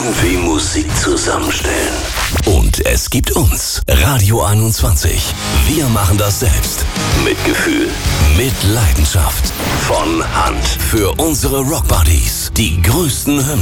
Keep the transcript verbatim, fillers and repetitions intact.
irgendwie Musik zusammenstellen. Und es gibt uns, Radio einundzwanzig. Wir machen das selbst. Mit Gefühl, mit Leidenschaft. Von Hand. Für unsere Rockbuddies. Die größten Hymnen.